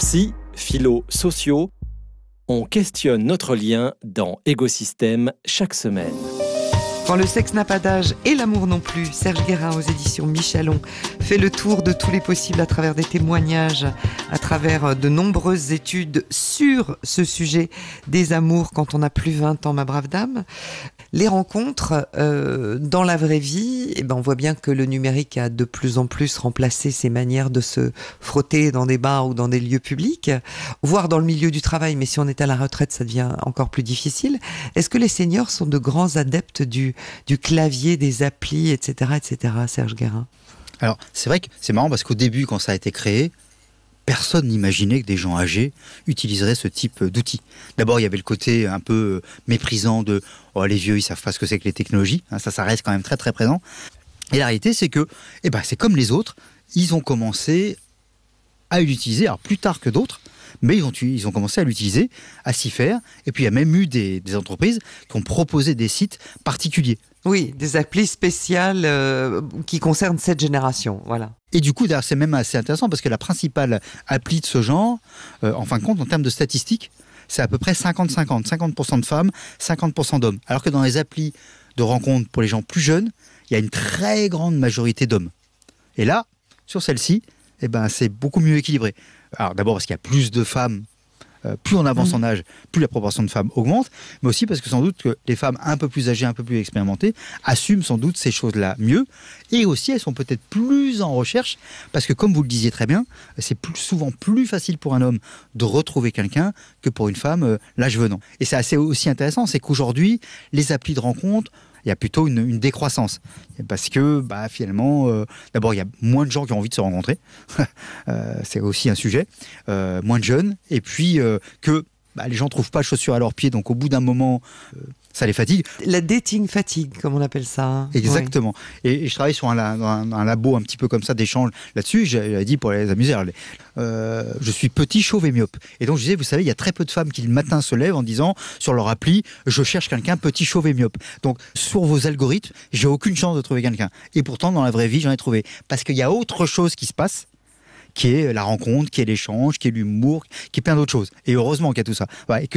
Psy, philo, sociaux, on questionne notre lien dans Égosystème chaque semaine. Quand le sexe n'a pas d'âge et l'amour non plus, Serge Guérin aux éditions Michalon fait le tour de tous les possibles à travers des témoignages, à travers de nombreuses études sur ce sujet des amours quand on a plus 20 ans, ma brave dame. Les rencontres dans la vraie vie, on voit bien que le numérique a de plus en plus remplacé ces manières de se frotter dans des bars ou dans des lieux publics, voire dans le milieu du travail, mais si on est à la retraite, ça devient encore plus difficile. Est-ce que les seniors sont de grands adeptes du clavier, des applis, etc., Serge Guérin? Alors, c'est vrai que c'est marrant parce qu'au début, quand ça a été créé, personne n'imaginait que des gens âgés utiliseraient ce type d'outils. D'abord, il y avait le côté un peu méprisant de « Oh, les vieux, ils savent pas ce que c'est que les technologies ». Ça reste quand même très très présent. Et la réalité, c'est que c'est comme les autres, ils ont commencé à l'utiliser, alors plus tard que d'autres, mais ils ont commencé à l'utiliser, à s'y faire. Et puis, il y a même eu des entreprises qui ont proposé des sites particuliers. Oui, des applis spéciales qui concernent cette génération, voilà. Et du coup, d'ailleurs, c'est même assez intéressant parce que la principale appli de ce genre, en fin de compte, en termes de statistiques, c'est à peu près 50-50. 50% de femmes, 50% d'hommes. Alors que dans les applis de rencontres pour les gens plus jeunes, il y a une très grande majorité d'hommes. Et là, sur celle-ci, c'est beaucoup mieux équilibré. Alors d'abord parce qu'il y a plus de femmes, plus on avance en âge, plus la proportion de femmes augmente, mais aussi parce que sans doute que les femmes un peu plus âgées, un peu plus expérimentées, assument sans doute ces choses-là mieux, et aussi elles sont peut-être plus en recherche, parce que comme vous le disiez très bien, c'est souvent plus facile pour un homme de retrouver quelqu'un que pour une femme l'âge venant. Et c'est assez aussi intéressant, c'est qu'aujourd'hui, les applis de rencontre, il y a plutôt une décroissance. Parce que, finalement, d'abord, il y a moins de gens qui ont envie de se rencontrer. C'est aussi un sujet. Moins de jeunes. Et puis, que les gens ne trouvent pas chaussures à leurs pieds. Donc, au bout d'un moment, ça les fatigue. La dating fatigue, comme on appelle ça. Exactement. Oui. Et je travaille sur un labo un petit peu comme ça d'échange là-dessus. J'avais dit pour les amuser. Je suis petit, chauve et myope. Et donc je disais, vous savez, il y a très peu de femmes qui le matin se lèvent en disant sur leur appli, je cherche quelqu'un petit, chauve et myope. Donc sur vos algorithmes, j'ai aucune chance de trouver quelqu'un. Et pourtant, dans la vraie vie, j'en ai trouvé. Parce qu'il y a autre chose qui se passe, qui est la rencontre, qui est l'échange, qui est l'humour, qui est plein d'autres choses. Et heureusement qu'il y a tout ça. Ouais, et que